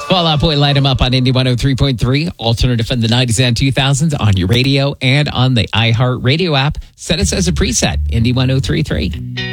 Fall Out Boy, light him up on Indie 103.3, alternative in the 90s and 2000s on your radio and on the iHeart Radio app. Set us as a preset, Indie 103.3.